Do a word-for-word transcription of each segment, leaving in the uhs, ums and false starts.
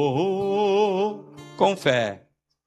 Com fé.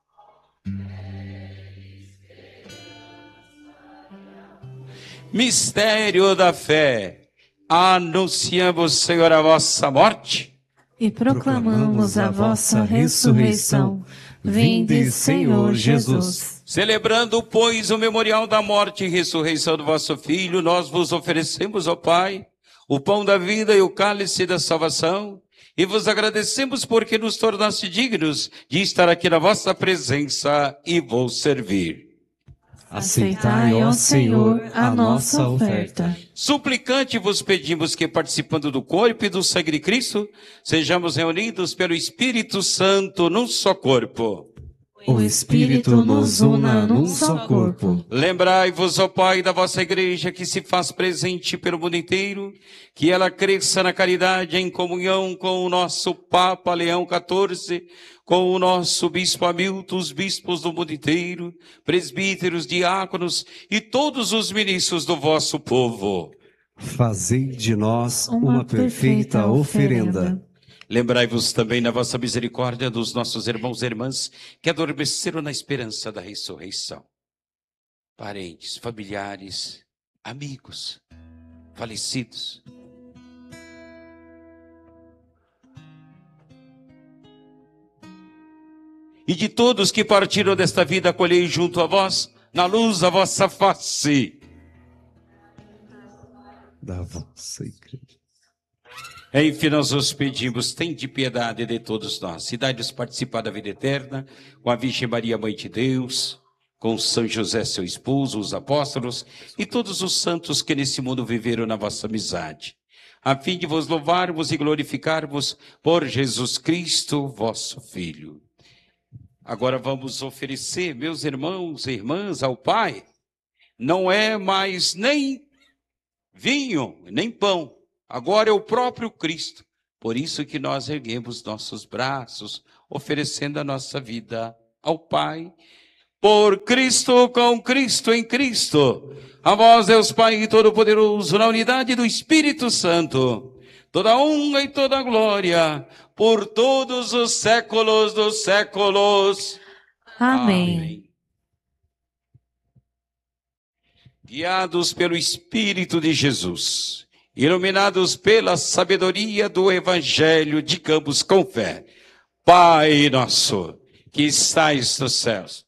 Mistério da fé. Anunciamos, Senhor, a vossa morte e proclamamos a vossa ressurreição. Vinde, Senhor Jesus. Celebrando, pois, o memorial da morte e ressurreição do vosso Filho, nós vos oferecemos, ó Pai, o pão da vida e o cálice da salvação, e vos agradecemos porque nos tornaste dignos de estar aqui na vossa presença e vos servir. Aceitai, ó Senhor, a nossa oferta. Suplicante vos pedimos que, participando do corpo e do sangue de Cristo, sejamos reunidos pelo Espírito Santo num só corpo. O Espírito nos una num só corpo. Lembrai-vos, ó Pai, da vossa igreja que se faz presente pelo mundo inteiro, que ela cresça na caridade em comunhão com o nosso Papa Leão quatorze, com o nosso Bispo Hamilton, os bispos do mundo inteiro, presbíteros, diáconos e todos os ministros do vosso povo. Fazei de nós uma, uma perfeita oferenda. oferenda. Lembrai-vos também na vossa misericórdia dos nossos irmãos e irmãs que adormeceram na esperança da ressurreição. Parentes, familiares, amigos, falecidos. E de todos que partiram desta vida, acolhei junto a vós, na luz da vossa face. Da vossa igreja. Enfim, nós os pedimos, tende piedade de todos nós, e dai-nos participar da vida eterna, com a Virgem Maria, Mãe de Deus, com São José, seu esposo, os apóstolos, e todos os santos que nesse mundo viveram na vossa amizade, a fim de vos louvarmos e glorificarmos por Jesus Cristo, vosso Filho. Agora vamos oferecer, meus irmãos e irmãs, ao Pai, não é mais nem vinho, nem pão, agora é o próprio Cristo. Por isso que nós erguemos nossos braços, oferecendo a nossa vida ao Pai. Por Cristo, com Cristo, em Cristo. A vós, Deus Pai Todo-Poderoso, na unidade do Espírito Santo, toda honra e toda glória, por todos os séculos dos séculos. Amém. Amém. Guiados pelo Espírito de Jesus, iluminados pela sabedoria do Evangelho, digamos com fé: Pai nosso, que estais nos céus,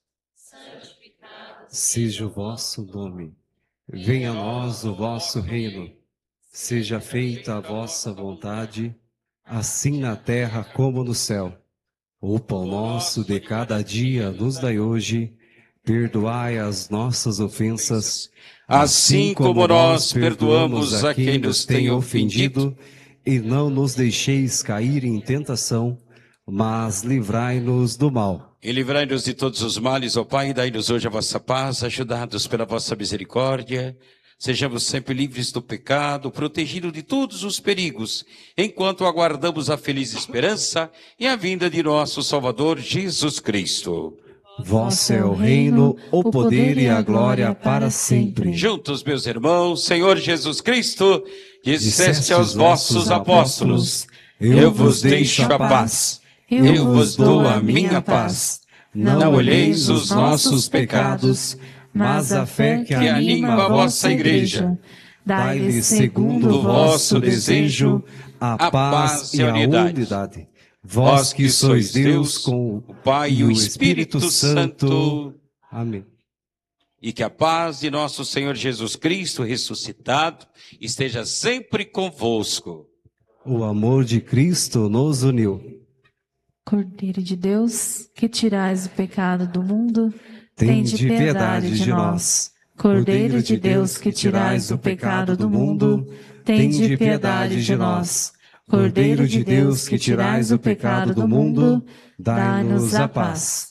seja o vosso nome, venha a nós o vosso reino, seja feita a vossa vontade, assim na terra como no céu. O pão nosso de cada dia nos dai hoje, perdoai as nossas ofensas, assim como nós perdoamos a quem nos tem ofendido, e não nos deixeis cair em tentação, mas livrai-nos do mal. E livrai-nos de todos os males, ó Pai, e dai-nos hoje a vossa paz, ajudados pela vossa misericórdia. Sejamos sempre livres do pecado, protegidos de todos os perigos, enquanto aguardamos a feliz esperança e a vinda de nosso Salvador Jesus Cristo. Vosso é o reino, o poder e a glória para sempre. Juntos, meus irmãos, Senhor Jesus Cristo, disseste aos vossos apóstolos: eu vos deixo a paz, eu vos dou a minha paz. Não olheis os nossos pecados, mas a fé que anima a vossa igreja. Dai-lhe, segundo o vosso desejo, a paz e a unidade. Vós que sois Deus com o Pai e o Espírito Santo. Amém. E que a paz de nosso Senhor Jesus Cristo ressuscitado esteja sempre convosco. O amor de Cristo nos uniu. Cordeiro de Deus, que tirais o pecado do mundo, tende piedade de nós. Cordeiro de Deus, que tirais o pecado do mundo, tende piedade de nós. Cordeiro de Deus, que tirais o pecado do mundo, dai-nos a paz.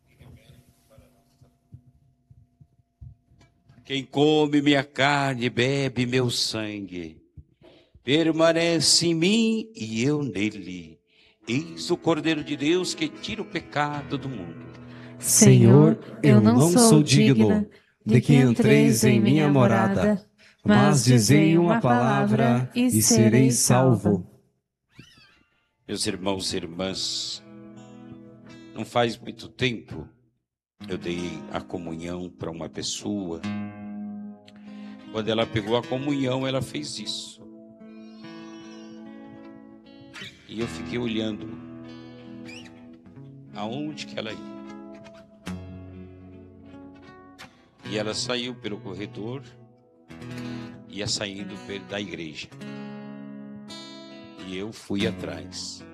Quem come minha carne e bebe meu sangue, permanece em mim e eu nele. Eis o Cordeiro de Deus que tira o pecado do mundo. Senhor, eu não sou digna de que entreis em minha morada, mas dizei uma palavra e serei salvo. Meus irmãos e irmãs, não faz muito tempo eu dei a comunhão para uma pessoa. Quando ela pegou a comunhão, ela fez isso. E eu fiquei olhando aonde que ela ia. E ela saiu pelo corredor, ia saindo da igreja. E eu fui atrás.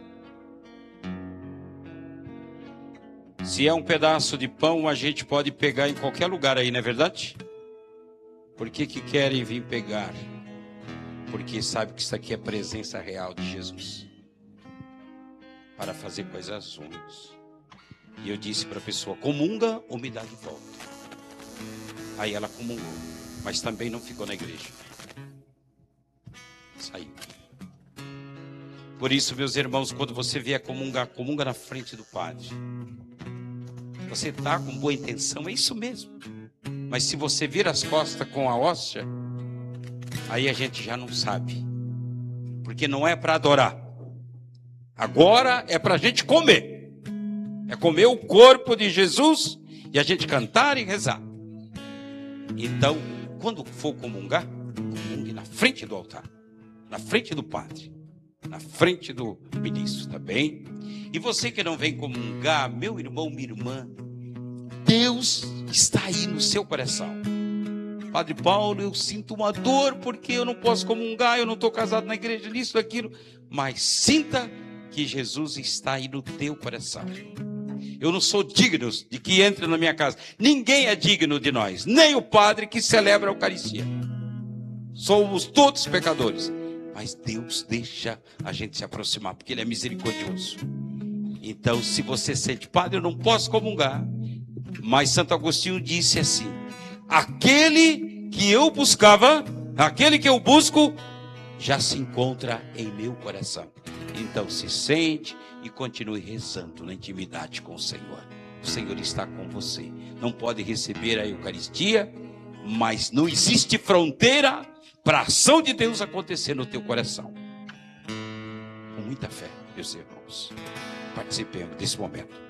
Se é um pedaço de pão, a gente pode pegar em qualquer lugar aí, não é verdade? Por que que querem vir pegar? Porque sabe que isso aqui é presença real de Jesus. Para fazer coisas ruins. E eu disse para a pessoa, comunga ou me dá de volta. Aí ela comungou, mas também não ficou na igreja. Saiu. Por isso, meus irmãos, quando você vier comungar, comunga na frente do padre. Você está com boa intenção, é isso mesmo. Mas se você vira as costas com a hóstia, aí a gente já não sabe. Porque não é para adorar. Agora é para a gente comer. É comer o corpo de Jesus e a gente cantar e rezar. Então, quando for comungar, comungue na frente do altar. Na frente do padre. Na frente do ministro, tá bem? E você que não vem comungar, meu irmão, minha irmã, Deus está aí no seu coração. Padre Paulo, eu sinto uma dor porque eu não posso comungar, eu não estou casado na igreja, nisso, daquilo. Mas sinta que Jesus está aí no teu coração. Eu não sou digno de que entre na minha casa. Ninguém é digno de nós, nem o padre que celebra a Eucaristia. Somos todos pecadores. Mas Deus deixa a gente se aproximar, porque Ele é misericordioso. Então, se você sente, padre, eu não posso comungar. Mas Santo Agostinho disse assim, aquele que eu buscava, aquele que eu busco, já se encontra em meu coração. Então, se sente e continue rezando na intimidade com o Senhor. O Senhor está com você. Não pode receber a Eucaristia, mas não existe fronteira para a ação de Deus acontecer no teu coração. Com muita fé, meus irmãos, participemos desse momento.